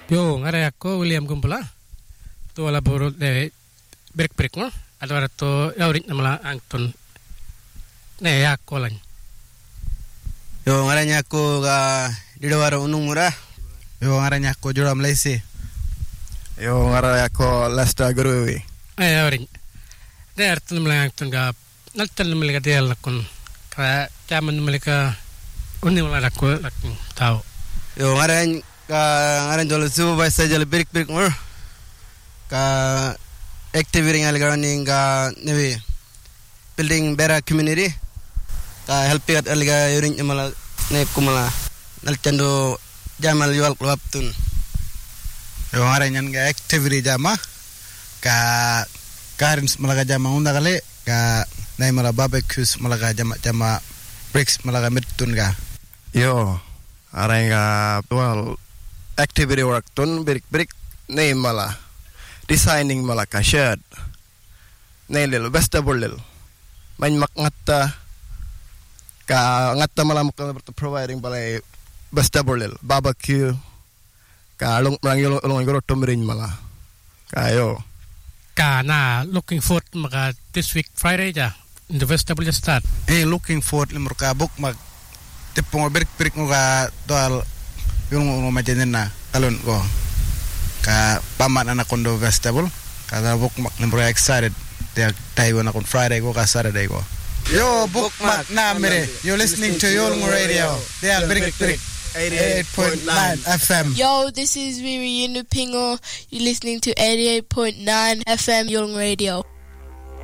Yo, ngare ako William Gumpula. To wala boro de break mo. Adwara to yawrit na mala angton. Ne ako lang. Yo, ngare nya ako ga didawara unung mura. Yo, ngare nya ako Joram Laisi. Yo, ngare ako Lasta Guruwi. Yawrit. De artan mala angton ga naltan mala ga del nakon. Ka jaman mala ka unin mala ako lakin tao. Yo, ngare ngaran jol supervisor jol break mo ka activity ngal garani ga nevi building better community ka help it alga yurin mala ne kumala nalchando jamal yol klaptun. Yo, ngare nyan ga activity jama ka karin malaga jama unda kale ka nai mala barbecues malaga jama bricks malaga mitun ga. Yo, arenga well activity work tun break nei mala designing mala ka shirt nei lil vegetable lil man makngata ka ngata mala providing balay vegetable lil barbecue ka long tomrin mala kayo Kana looking forward maka this week Friday ja in the vegetable just start. Looking forward limur ka book mag tipong break mo ka toal yung majanin na talon ko ka paman na kondo vegetable kada bookmark number excited dia tayo na kon Friday ko ka Saturday ko. Yo, bookmark na mere. You're listening to Yolngu Radio. They are break 88.9 FM. Yo, this is Riri Yunupingo. You're listening to 88.9 FM Yolngu Radio.